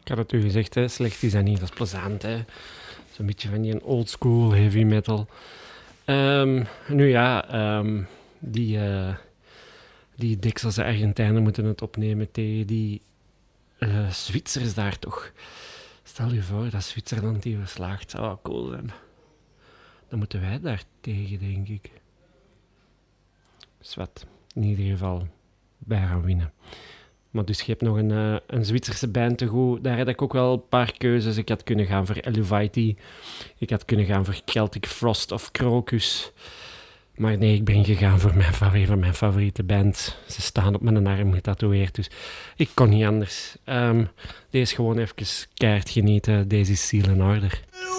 Ik had het u gezegd, hè. Slecht is dat niet, dat is plezant. Hè. Zo'n beetje van die oldschool heavy metal. Nu ja, die Dekselse Argentijnen moeten het opnemen tegen die Zwitsers daar toch. Stel je voor dat Zwitserland die verslaagt. Zou wel cool zijn. Dan moeten wij daar tegen, denk ik. Dus wat, in ieder geval, wij gaan winnen. Maar dus je hebt nog een Zwitserse band te goed. Daar had ik ook wel een paar keuzes. Ik had kunnen gaan voor Eluveitie. Ik had kunnen gaan voor Celtic Frost of Crocus. Maar nee, ik ben gegaan voor mijn favoriete band. Ze staan op mijn arm getatoeëerd, dus ik kon niet anders. Deze gewoon even keihard genieten. Deze is Seal and Order.